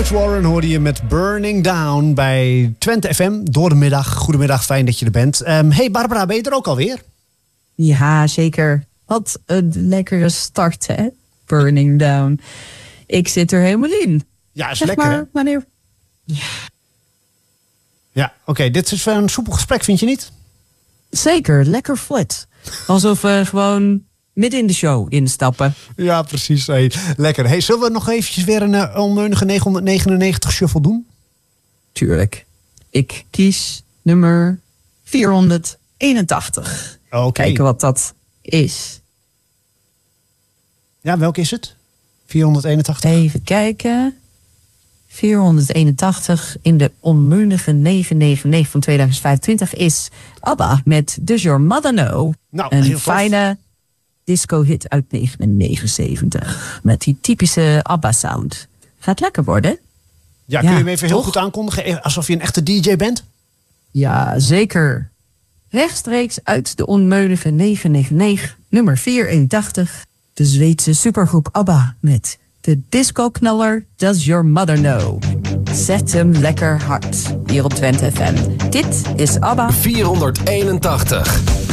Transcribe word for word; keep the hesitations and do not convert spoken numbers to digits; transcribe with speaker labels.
Speaker 1: Warren hoorde je met Burning Down bij Twente F M door de middag. Goedemiddag, fijn dat je er bent. Um, hey Barbara, ben je er ook alweer?
Speaker 2: Ja, zeker. Wat een lekkere start, hè? Burning Down. Ik zit er helemaal in.
Speaker 1: Ja, is
Speaker 2: zeg
Speaker 1: lekker,
Speaker 2: maar,
Speaker 1: hè?
Speaker 2: Wanneer...
Speaker 1: Ja, ja oké. Okay. Dit is een soepel gesprek, vind je niet?
Speaker 2: Zeker, lekker flat. Alsof we gewoon midden in de show instappen.
Speaker 1: Ja, precies. Hey, lekker. Hey, zullen we nog eventjes weer een uh, onmeunige negenhonderdnegenennegentig shuffle doen?
Speaker 2: Tuurlijk. Ik kies nummer vierhonderdeenentachtig.
Speaker 1: Okay.
Speaker 2: Kijken wat dat is.
Speaker 1: Ja, welke is het? vierhonderdeenentachtig?
Speaker 2: Even kijken. vierhonderdeenentachtig in de onmeunige negenhonderdnegenennegentig van tweeduizend vijfentwintig is ABBA met Does Your Mother Know?
Speaker 1: Nou,
Speaker 2: een fijne disco-hit uit negentien negenenzeventig. Met die typische ABBA-sound. Gaat lekker worden.
Speaker 1: Ja, kun je hem even heel toch? goed aankondigen? Alsof je een echte D J bent?
Speaker 2: Ja, zeker. Rechtstreeks uit de onmeunige negenhonderdnegenennegentig, nummer vierhonderdeenentachtig. De Zweedse supergroep ABBA met de disco-knaller Does Your Mother Know? Zet hem lekker hard hier op Twente F M. Dit is ABBA
Speaker 3: vierhonderdeenentachtig.